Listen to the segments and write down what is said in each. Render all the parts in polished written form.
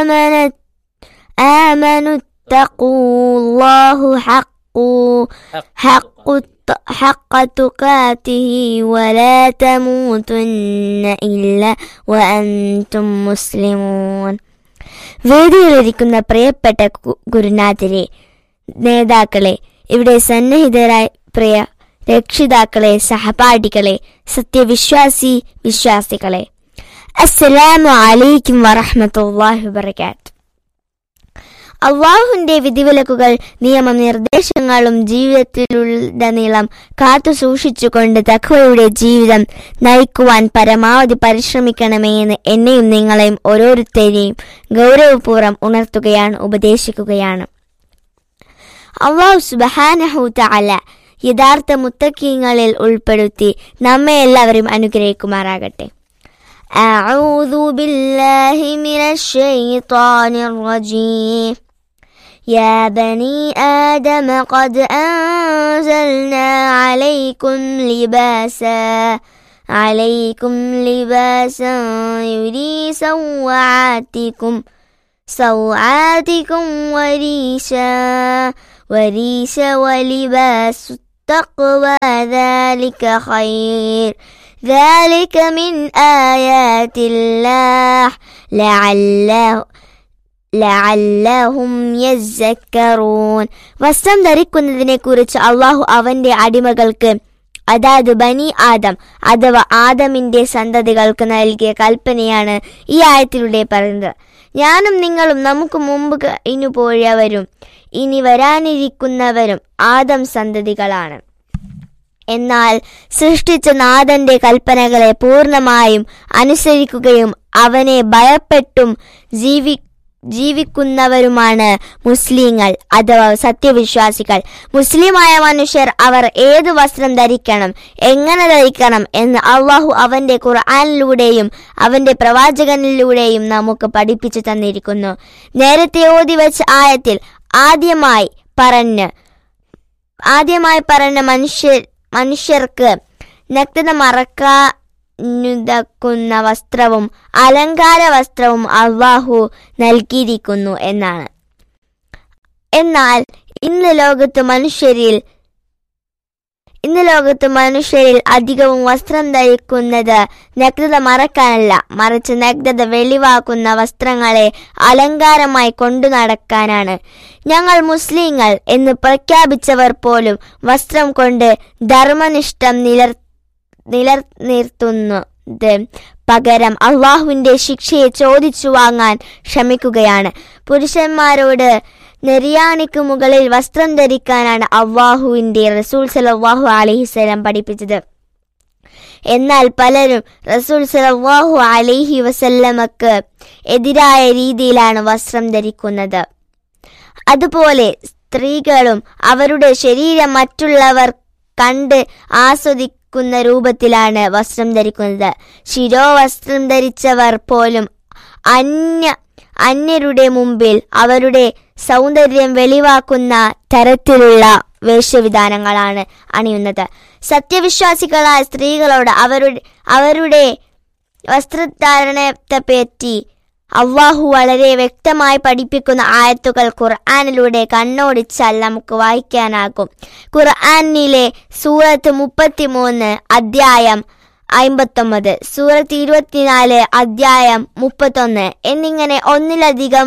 آمنوا اتقوا الله حق تقاته ولا تموتن إلا وأنتم مسلمون. വേദിയിലിരിക്കുന്ന പ്രിയപ്പെട്ട ഗുരുനാഥരെ, നേതാക്കളെ, ഇവിടെ സന്നിഹിതരായ പ്രിയ രക്ഷിതാക്കളെ, സഹപാഠികളെ, വിശ്വാസികളെ, അസ്സലാമു അലൈക്കും വറഹ്മത്തുള്ളാഹി വബറകാതുഹു. അള്ളാഹുവിന്റെ വിധിവിലക്കുകൾ, നിയമനിർദ്ദേശങ്ങളും ജീവിതത്തിലുടനീളം കാത്തു സൂക്ഷിച്ചുകൊണ്ട് തഖ്വയുടെ ജീവിതം നയിക്കുവാൻ പരമാവധി പരിശ്രമിക്കണമേ എന്ന് എന്നെയും നിങ്ങളെയും ഓരോരുത്തരെയും ഗൗരവപൂർവ്വം ഉണർത്തുകയാണ്, ഉപദേശിക്കുകയാണ്. അല്ലാഹു സുബ്ഹാനഹു തആല യഥാർത്ഥ മുത്തഖീങ്ങളിൽ ഉൾപ്പെടുത്തി നമ്മെ എല്ലാവരും അനുഗ്രഹിക്കുമാറാകട്ടെ. അഊദു ബില്ലാഹി മിനശ് ശൈത്വാനിർ റജീം. യാ ബനി ആദമ ഖദ് അൻസൽനാ അലൈക്കും ലിബാസൻ യുരീ സൗആതികും വരീശ വലിബാസു തഖ്വ ذلك خير ذلك من آيات الله ലഅല്ലഹും യസ്സക്കറൂൻ. വസ്ത്രം ധരിക്കുന്നതിനെ കുറിച്ച് അള്ളാഹു അവന്റെ അടിമകൾക്ക്, അതായത് ബനി ആദം അഥവാ ആദമിന്റെ സന്തതികൾക്ക് നൽകിയ കൽപ്പനയാണ് ഈ ആയത്തിലൂടെ പറയുന്നത്. ഞാനും നിങ്ങളും നമുക്ക് മുമ്പ് കഴിഞ്ഞു പോയവരും ഇനി വരാനിരിക്കുന്നവരും ആദം സന്തതികളാണ്. എന്നാൽ സൃഷ്ടിച്ച നാഥന്റെ കൽപ്പനകളെ പൂർണ്ണമായും അനുസരിക്കുകയും അവനെ ഭയപ്പെട്ടും ജീവിക്കുന്നവരുമാണ് മുസ്ലിങ്ങൾ അഥവാ സത്യവിശ്വാസികൾ. മുസ്ലിമായ മനുഷ്യർ അവർ ഏതു വസ്ത്രം ധരിക്കണം, എങ്ങനെ ധരിക്കണം എന്ന് അള്ളാഹു അവന്റെ ഖുർആനിലൂടെയും അവന്റെ പ്രവാചകനിലൂടെയും നമുക്ക് പഠിപ്പിച്ചു തന്നിരിക്കുന്നു. നേരത്തെ ഓതിവെച്ച ആയത്തിൽ ആദ്യമായി പറഞ്ഞ മനുഷ്യർക്ക് നഗ്നത മറക്കാനുതക്കുന്ന വസ്ത്രവും അലങ്കാര വസ്ത്രവും അള്ളാഹു നൽകിയിരിക്കുന്നു എന്നാണ്. എന്നാൽ ഇന്ന് ലോകത്ത് മനുഷ്യരിൽ അധികവും വസ്ത്രം ധരിക്കുന്നത് നഗ്നത മറക്കാനല്ല, മറിച്ച് നഗ്നത വെളിവാക്കുന്ന വസ്ത്രങ്ങളെ അലങ്കാരമായി കൊണ്ടു നടക്കാനാണ്. ഞങ്ങൾ മുസ്ലിങ്ങൾ എന്ന് പ്രഖ്യാപിച്ചവർ പോലും വസ്ത്രം കൊണ്ട് ധർമ്മനിഷ്ഠം നിലനിർത്തുന്നത് പകരം അള്ളാഹുവിന്റെ ശിക്ഷയെ ചോദിച്ചു വാങ്ങാൻ ശ്രമിക്കുകയാണ്. പുരുഷന്മാരോട് നെരിയാണിക്ക് മുകളിൽ വസ്ത്രം ധരിക്കാനാണ് അള്ളാഹുവിന്റെ റസൂൽ സല്ലല്ലാഹു അലൈഹി വസല്ലം പഠിപ്പിച്ചത്. എന്നാൽ പലരും റസൂൽ സല്ലല്ലാഹു അലൈഹി വസല്ലമക്ക് എതിരായ രീതിയിലാണ് വസ്ത്രം ധരിക്കുന്നത്. അതുപോലെ സ്ത്രീകളും അവരുടെ ശരീരം മറ്റുള്ളവർ കണ്ട് ആസ്വദിക്കുന്ന രൂപത്തിലാണ് വസ്ത്രം ധരിക്കുന്നത്. ശിരോവസ്ത്രം ധരിച്ചവർ പോലും അന്യരുടെ മുമ്പിൽ അവരുടെ സൗന്ദര്യം വെളിവാക്കുന്ന തരത്തിലുള്ള വേഷവിധാനങ്ങളാണ് അണിയുന്നത്. സത്യവിശ്വാസികളായ സ്ത്രീകളോട് അവരുടെ വസ്ത്രധാരണത്തെപ്പറ്റി അള്ളാഹു വളരെ വ്യക്തമായി പഠിപ്പിക്കുന്ന ആയത്തുകൾ ഖുർആനിലൂടെ കണ്ണോടിച്ചാൽ നമുക്ക് വായിക്കാനാകും. ഖുർആനിലെ സൂറത്ത് 33 അധ്യായം 59, സൂറത്ത് 24 അധ്യായം 31 എന്നിങ്ങനെ ഒന്നിലധികം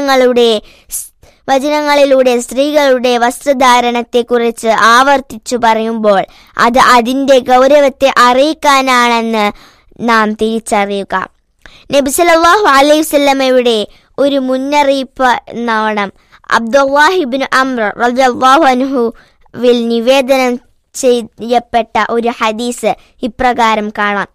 വചനങ്ങളിലൂടെ സ്ത്രീകളുടെ വസ്ത്രധാരണത്തെക്കുറിച്ച് ആവർത്തിച്ചു പറയുമ്പോൾ അത് അതിന്റെ ഗൗരവത്തെ അറിയിക്കാനാണെന്ന് നാം തിരിച്ചറിയുക. നബി സല്ലല്ലാഹു അലൈഹി വസല്ലമയുടെ ഒരു മുന്നറിയിപ്പ് എന്നോണം അബ്ദുല്ലാഹി ഇബ്നു അംർ റളിയല്ലാഹു അൻഹുവിൽ നിവേദനം ചെയ്യപ്പെട്ട ഒരു ഹദീസ് ഇപ്രകാരം കാണാം.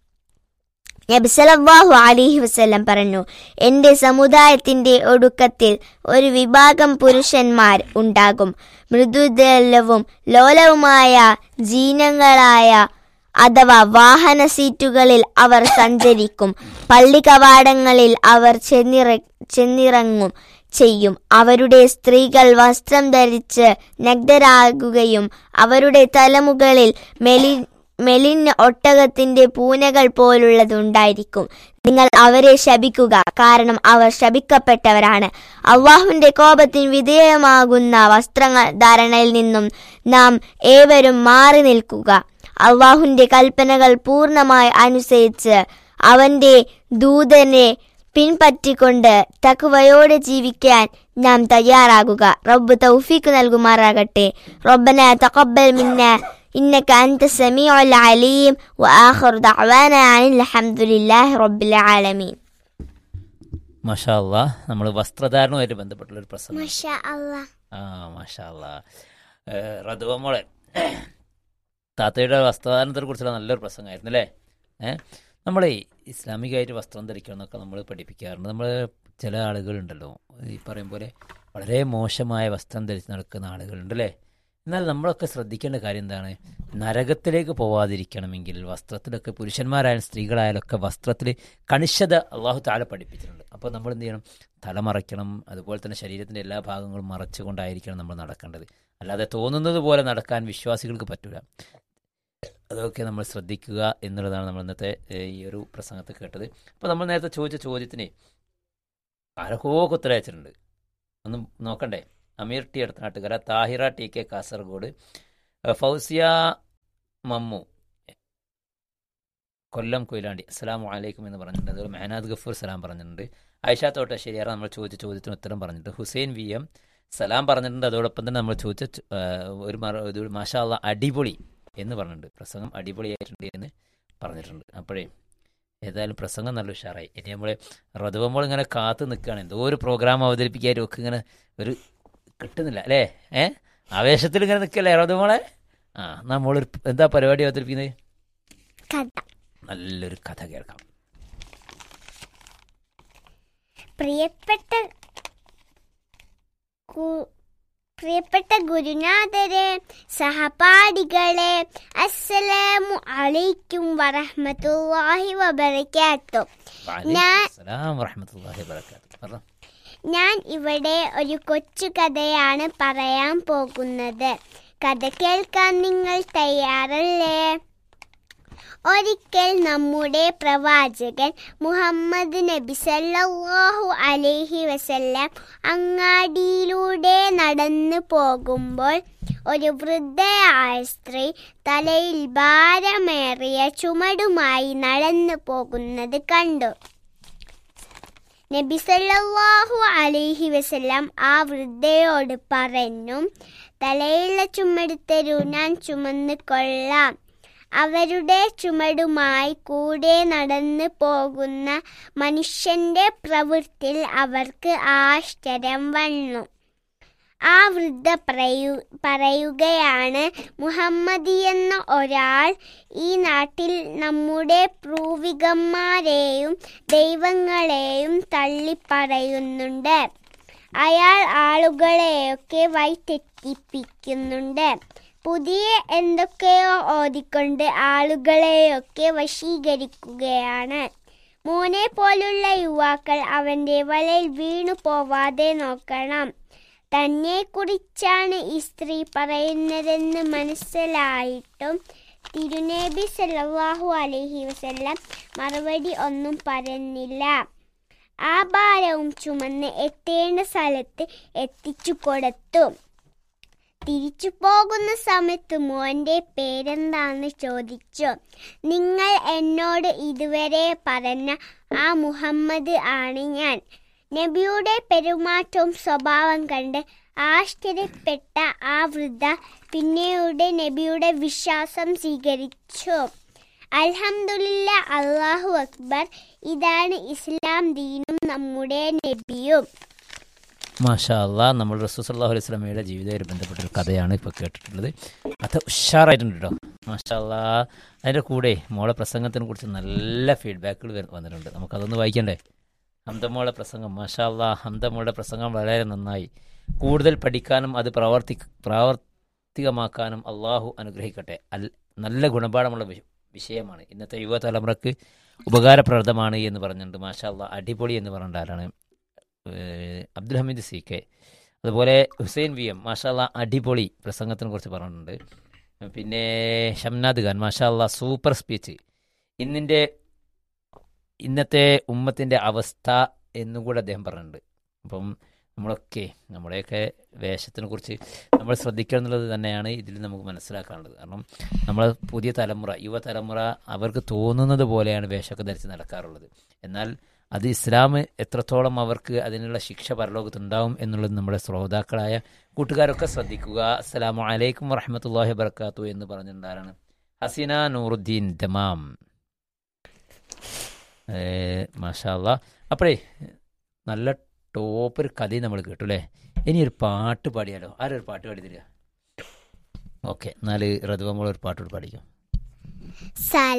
നബി സല്ലല്ലാഹു അലൈഹി വസല്ലം പറഞ്ഞു, എന്റെ സമുദായത്തിന്റെ ഒടുക്കത്തിൽ ഒരു വിഭാഗം പുരുഷന്മാർ ഉണ്ടാകും. മൃദുലവും ലോലവുമായ ജീനങ്ങളായ അഥവാ വാഹന സീറ്റുകളിൽ അവർ സഞ്ചരിക്കും. പള്ളി കവാടങ്ങളിൽ അവർ ചെന്നിറങ്ങും ചെയ്യും. അവരുടെ സ്ത്രീകൾ വസ്ത്രം ധരിച്ച് നഗ്നരാകുകയും അവരുടെ തലമുകളിൽ മെലിഞ്ഞ ഒട്ടകത്തിന്റെ പൂനകൾ പോലുള്ളതുണ്ടായിരിക്കും. നിങ്ങൾ അവരെ ശപിക്കുക, കാരണം അവർ ശപിക്കപ്പെട്ടവരാണ്. അള്ളാഹുവിന്റെ കോപത്തിന് വിധേയമാകുന്ന വസ്ത്രങ്ങൾ ധാരണയിൽ നിന്നും നാം ഏവരും മാറി നിൽക്കുക. അള്ളാഹുവിന്റെ കൽപ്പനകൾ പൂർണ്ണമായി അനുസരിച്ച് അവന്റെ ദൂതനെ പിൻപറ്റിക്കൊണ്ട് തഖ്വയോടെ ജീവിക്കാൻ നാം തയ്യാറാകുക. റബ്ബ് തൗഫീഖ് നൽകുമാറാകട്ടെ. റബ്ബനാ തഖബ്ബൽ മിന്നാ ഇന്നക അൻത സമീഉൽ അലീം വആഖിറു ദഅവാനാ അനിൽ ഹംദുലില്ലാഹി റബ്ബിൽ ആലമീൻ. മാഷാ അല്ലാഹ്. നമ്മൾ വസ്ത്രധാരണവുമായിട്ട് ബന്ധപ്പെട്ടുള്ള ഒരു പ്രസംഗം. മാഷാ അല്ലാഹ്. മാഷാ അല്ലാഹ്. റദ്വ മോളെ, താത്തയുടെ വസ്ത്രധാരണത്തെ കുറിച്ചുള്ള നല്ലൊരു പ്രസംഗമായിരുന്നു അല്ലേ? നമ്മളെ ഇസ്ലാമികമായിട്ട് വസ്ത്രം ധരിക്കണം എന്നൊക്കെ നമ്മൾ പഠിപ്പിക്കാറുണ്ട്. നമ്മൾ ചില ആളുകളുണ്ടല്ലോ, ഈ പറയും പോലെ വളരെ മോശമായ വസ്ത്രം ധരിച്ച് നടക്കുന്ന ആളുകളുണ്ട് അല്ലേ? എന്നാൽ നമ്മളൊക്കെ ശ്രദ്ധിക്കേണ്ട കാര്യം എന്താണ്? നരകത്തിലേക്ക് പോവാതിരിക്കണമെങ്കിൽ വസ്ത്രത്തിലൊക്കെ, പുരുഷന്മാരായാലും സ്ത്രീകളായാലും ഒക്കെ വസ്ത്രത്തിൽ കണിശത അള്ളാഹു തആല പഠിപ്പിച്ചിട്ടുണ്ട്. അപ്പോൾ നമ്മൾ എന്ത് ചെയ്യണം? തല മറയ്ക്കണം. അതുപോലെ തന്നെ ശരീരത്തിൻ്റെ എല്ലാ ഭാഗങ്ങളും മറച്ചുകൊണ്ടായിരിക്കണം നമ്മൾ നടക്കേണ്ടത്. അല്ലാതെ തോന്നുന്നത് പോലെ നടക്കാൻ വിശ്വാസികൾക്ക് പറ്റില്ല. അതൊക്കെ നമ്മൾ ശ്രദ്ധിക്കുക എന്നുള്ളതാണ് നമ്മൾ ഇന്നത്തെ ഈ ഒരു പ്രസംഗത്തിൽ കേട്ടത്. അപ്പോൾ നമ്മൾ നേരത്തെ ചോദിച്ച ചോദ്യത്തിന് ആരൊക്കെ ഉത്തരവച്ചിട്ടുണ്ട്, ഒന്ന് നോക്കണ്ടേ? അമീർ T അടുത്തനാട്ടുകര, Thahira T K Kasaragod, Fousiya Mammu കൊല്ലം കൊയിലാണ്ടി അസ്സലാമു അലൈക്കും എന്ന് പറഞ്ഞിട്ടുണ്ട്. അതുപോലെ മെഹനാദ് ഗഫൂർ സലാം പറഞ്ഞിട്ടുണ്ട്. ആയിഷ തോട്ടശ്ശേരിയാറ് നമ്മൾ ചോദിച്ച ചോദ്യത്തിന് ഉത്തരം പറഞ്ഞിട്ടുണ്ട്. ഹുസൈൻ വി എം സലാം പറഞ്ഞിട്ടുണ്ട്. അതോടൊപ്പം തന്നെ നമ്മൾ ചോദിച്ച ഒരു മാഷാ അല്ലാഹ് അടിപൊളി എന്ന് പറഞ്ഞിട്ടുണ്ട്. പ്രസംഗം അടിപൊളിയായിട്ടുണ്ട് എന്ന് പറഞ്ഞിട്ടുണ്ട്. അപ്പോഴേ ഏതായാലും പ്രസംഗം നല്ല ഉഷാറായി. ഇനി നമ്മൾ റതുവമ്പോൾ ഇങ്ങനെ കാത്തു നിൽക്കുകയാണ്, എന്തോ ഒരു പ്രോഗ്രാം അവതരിപ്പിക്കാനും ഒക്കെ ഇങ്ങനെ ഒരു കിട്ടുന്നില്ല അല്ലേ? ആവേശത്തിൽ ഇങ്ങനെ നിൽക്കല്ലേ റതുവോളെ? നമ്മളൊരു എന്താ പരിപാടി അവതരിപ്പിക്കുന്നത്? നല്ലൊരു കഥ കേൾക്കാം. പ്രിയപ്പെട്ട ഗുരുനാഥരെ, സഹപാഠികളെ, അസ്സലാമു അലൈക്കും വറഹ്മത്തുള്ളാഹി വബറകാതുഹു. ഞാൻ ഇവിടെ ഒരു കൊച്ചു കഥയാണ് പറയാൻ പോകുന്നത്. കഥ കേൾക്കാൻ നിങ്ങൾ തയ്യാറല്ലേ? ഒരിക്കൽ നമ്മുടെ പ്രവാചകൻ മുഹമ്മദ് നബി സല്ലല്ലാഹു അലൈഹി വസല്ലം അങ്ങാടിയിലൂടെ നടന്നു പോകുമ്പോൾ ഒരു വൃദ്ധയായ സ്ത്രീ തലയിൽ ഭാരമേറിയ ചുമടുമായി നടന്നു പോകുന്നത് കണ്ടു. നബി സല്ലല്ലാഹു അലൈഹി വസല്ലം ആ വൃദ്ധയോട് പറഞ്ഞു, തലയിലുള്ള ചുമട് തരൂ, ഞാൻ ചുമന്ന് കൊള്ളാം. അവരുടെ ചുമടുമായി കൂടെ നടന്നു പോകുന്ന മനുഷ്യന്റെ പ്രവൃത്തിയിൽ അവർക്ക് ആശ്ചര്യം വന്നു. ആ വൃദ്ധ പറയുകയാണ്, മുഹമ്മദ് എന്ന ഒരാൾ ഈ നാട്ടിൽ നമ്മുടെ പൂർവികന്മാരെയും ദൈവങ്ങളെയും തള്ളിപ്പറയുന്നുണ്ട്. അയാൾ ആളുകളെയൊക്കെ വഴിതെറ്റിപ്പിക്കുന്നുണ്ട്. പുതിയ എന്തൊക്കെയോ ഓതിക്കൊണ്ട് ആളുകളെയൊക്കെ വശീകരിക്കുകയാണ്. മോനെ പോലുള്ള യുവാക്കൾ അവന്റെ വലയിൽ വീണു പോവാതെ നോക്കണം. തന്നെ കുറിച്ചാണ് ഈ സ്ത്രീ പറയുന്നതെന്ന് മനസ്സിലായിട്ടും തിരുനബി സല്ലല്ലാഹു അലൈഹി വസല്ലം മറുപടി ഒന്നും പറഞ്ഞില്ല. ആ ഭാരവും ചുമന്ന് എത്തേണ്ട സ്ഥലത്ത് എത്തിച്ചു കൊടുത്തു. തിരിച്ചു പോകുന്ന സമയത്ത് മോന്റെ പേരെന്താന്ന് ചോദിച്ചു. നിങ്ങൾ എന്നോട് ഇതുവരെ പറഞ്ഞ ആ മുഹമ്മദ് ആണ് ഞാൻ. നബിയുടെ പെരുമാറ്റവും സ്വഭാവം കണ്ട് ആശ്ചര്യപ്പെട്ട ആ വൃദ്ധ പിന്നീട് നബിയുടെ വിശ്വാസം സ്വീകരിച്ചു. അൽഹംദുലില്ലാ, അല്ലാഹു അക്ബർ. ഇതാണ് ഇസ്ലാം ദീനും നമ്മുടെ നബിയും. മാഷാ അല്ലാഹ്. നമ്മൾ റസൂൽ സല്ലല്ലാഹു അലൈഹി വസല്ലമയുടെ ജീവിതവുമായി ബന്ധപ്പെട്ടൊരു കഥയാണ് ഇപ്പോൾ കേട്ടിട്ടുള്ളത്. അത് ഉഷാറായിട്ടുണ്ട് കേട്ടോ. മാഷാ അല്ലാഹ്. അതിൻ്റെ കൂടെ മോളെ പ്രസംഗത്തിനെ കുറിച്ച് നല്ല ഫീഡ്ബാക്കുകൾ വന്നിട്ടുണ്ട്. നമുക്കതൊന്ന് വായിക്കണ്ടേ? ഹംദമോളെ പ്രസംഗം മാഷാ അല്ലാഹ്. ഹംദമോളുടെ പ്രസംഗം വളരെ നന്നായി. കൂടുതൽ പഠിക്കാനും അത് പ്രാവർത്തികമാക്കാനും അള്ളാഹു അനുഗ്രഹിക്കട്ടെ. നല്ല ഗുണപാഠമുള്ള വിഷയമാണ്. ഇന്നത്തെ യുവതലമുറക്ക് ഉപകാരപ്രദമാണ് എന്ന് പറഞ്ഞിട്ടുണ്ട്. മാഷാ അല്ലാഹ്. അടിപൊളി എന്ന് പറഞ്ഞിട്ട് ആരാണ്? Abdul Hameed C K. അതുപോലെ ഹുസൈൻ വി എം മാഷാ അല്ലാഹ് അടിപൊളി പ്രസംഗത്തിനെ കുറിച്ച് പറഞ്ഞിട്ടുണ്ട്. പിന്നെ ഷംനാദ് ഖാൻ മാഷാ അല്ലാ സൂപ്പർ സ്പീച്ച്. ഇന്നത്തെ ഉമ്മത്തിൻ്റെ അവസ്ഥ എന്നും കൂടെ അദ്ദേഹം പറഞ്ഞിട്ടുണ്ട്. അപ്പം നമ്മുടെയൊക്കെ വേഷത്തിനെ കുറിച്ച് നമ്മൾ ശ്രദ്ധിക്കുക എന്നുള്ളത് തന്നെയാണ് ഇതിൽ നമുക്ക് മനസ്സിലാക്കാനുള്ളത്. കാരണം നമ്മൾ പുതിയ തലമുറ, യുവതലമുറ അവർക്ക് തോന്നുന്നത് പോലെയാണ് വേഷമൊക്കെ ധരിച്ച് നടക്കാറുള്ളത്. എന്നാൽ അത് ഇസ്ലാം എത്രത്തോളം അവർക്ക് അതിനുള്ള ശിക്ഷ പരലോകത്തുണ്ടാവും എന്നുള്ളത് നമ്മുടെ ശ്രോതാക്കളായ കൂട്ടുകാരൊക്കെ ശ്രദ്ധിക്കുക. അസ്സലാമു അലൈക്കും വറഹ്മത്തുള്ളാഹി വബറകാതുഹു എന്ന് പറഞ്ഞിട്ടുണ്ടാരാണ് ഹസീന നൂറുദ്ദീൻ ദമാം. മാഷാ അല്ലാ. അപ്പോഴേ നല്ല ടോപ്പ് ഒരു കഥയും നമ്മൾ കേട്ടു അല്ലേ. ഇനി ഒരു പാട്ട് പാടിയാലോ? ആരൊരു പാട്ട് പാടി തരിക? ഓക്കെ, എന്നാൽ റദ്വ മോൾ ഒരു പാട്ടോട് പാടിക്കും.